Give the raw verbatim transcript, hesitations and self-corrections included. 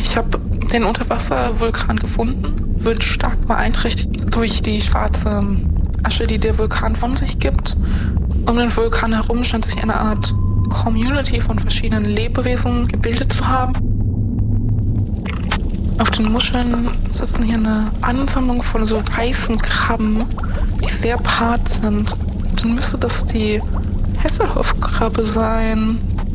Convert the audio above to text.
Ich habe den Unterwasservulkan gefunden, wird stark beeinträchtigt durch die schwarze Asche, die der Vulkan von sich gibt. Um den Vulkan herum scheint sich eine Art Community von verschiedenen Lebewesen gebildet zu haben. Auf den Muscheln sitzen hier eine Ansammlung von so weißen Krabben, die sehr behaart sind. Dann müsste das die Hasselhoff-Krabbe sein,